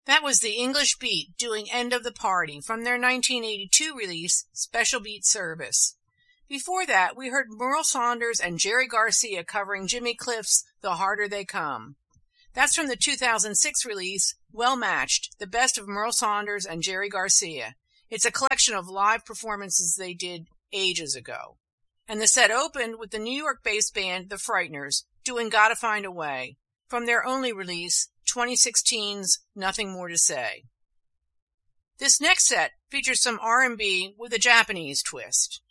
That was the English Beat doing End of the Party from their 1982 release, Special Beat Service. Before that, we heard Merle Saunders and Jerry Garcia covering Jimmy Cliff's The Harder They Come. That's from the 2006 release, Well Matched, the best of Merle Saunders and Jerry Garcia. It's a collection of live performances they did ages ago. And the set opened with the New York-based band The Frighteners doing Gotta Find a Way from their only release, 2016's Nothing More to Say. This next set features some R&B with a Japanese twist.